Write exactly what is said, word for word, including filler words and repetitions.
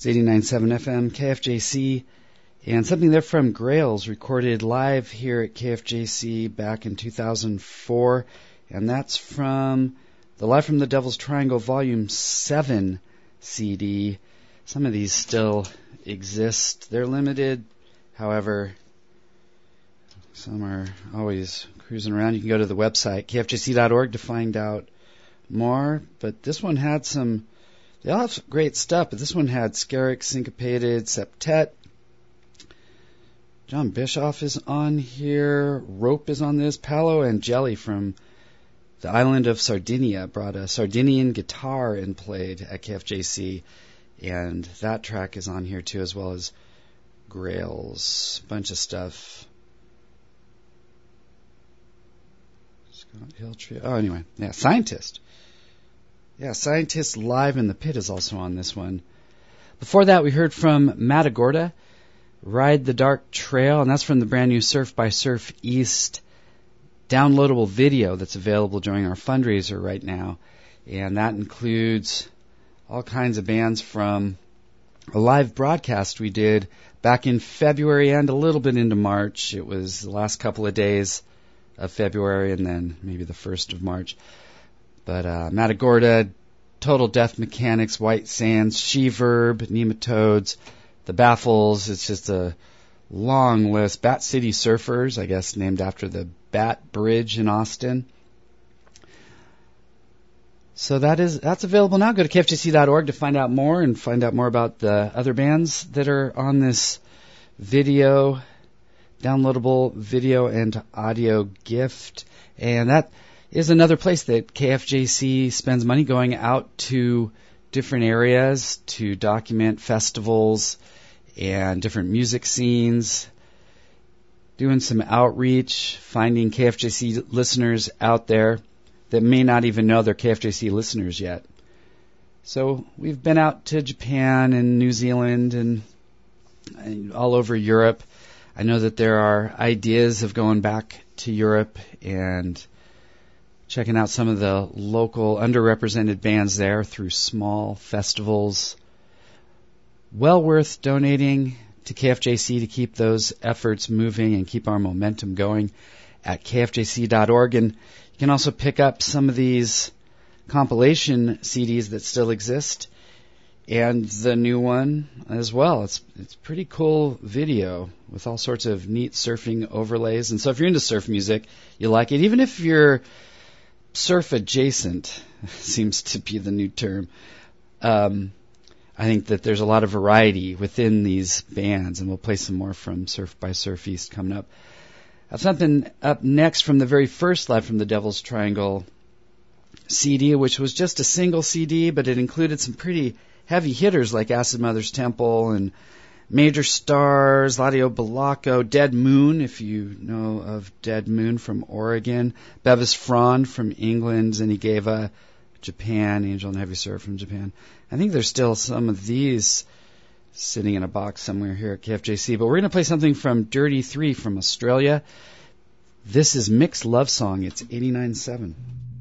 It's eighty-nine point seven F M, K F J C, and something there from Grails, recorded live here at K F J C back in two thousand four, and that's from the Live from the Devil's Triangle Volume seven C D. Some of these still exist. They're limited, however, some are always cruising around. You can go to the website, K F J C dot org, to find out more, but this one had some, they all have great stuff, but this one had Skerrick Syncopated Septet. John Bischoff is on here. Rope is on this. Paolo and Jelly from the island of Sardinia brought a Sardinian guitar and played at K F J C, and that track is on here too, as well as Grails. Bunch of stuff. Scott Hill Trio. Oh, anyway, yeah, Scientist. Yeah, Scientist Live in the Pit is also on this one. Before that, we heard from Matagorda, Ride the Dark Trail, and that's from the brand new Surf by Surf East downloadable video that's available during our fundraiser right now. And that includes all kinds of bands from a live broadcast we did back in February and a little bit into March. It was the last couple of days of February and then maybe the first of March. But uh, Matagorda, Total Death Mechanics, White Sands, She-Verb, Nematodes, The Baffles. It's just a long list. Bat City Surfers, I guess named after the Bat Bridge in Austin. So that is that's available now. Go to K F J C dot org to find out more and find out more about the other bands that are on this video, downloadable video and audio gift. And that is another place that K F J C spends money going out to different areas to document festivals and different music scenes, doing some outreach, finding K F J C listeners out there that may not even know they're K F J C listeners yet. So we've been out to Japan and New Zealand and, and all over Europe. I know that there are ideas of going back to Europe and checking out some of the local underrepresented bands there through small festivals. Well worth donating to K F J C to keep those efforts moving and keep our momentum going at K F J C dot org. And you can also pick up some of these compilation C Ds that still exist and the new one as well. It's it's pretty cool video with all sorts of neat surfing overlays. And so if you're into surf music, you like it. Even if you're surf adjacent, seems to be the new term. Um, I think that there's a lot of variety within these bands, and we'll play some more from Surf by Surf East coming up. I have something up next from the very first Live from the Devil's Triangle C D, which was just a single C D, but it included some pretty heavy hitters like Acid Mother's Temple and Major Stars, Ladio Balaco, Dead Moon, if you know of Dead Moon from Oregon, Bevis Frond from England, Zenigeva, Japan, Angel and Heavy Surf from Japan. I think there's still some of these sitting in a box somewhere here at K F J C, but we're going to play something from Dirty Three from Australia. This is Mixed Love Song. It's eighty-nine point seven.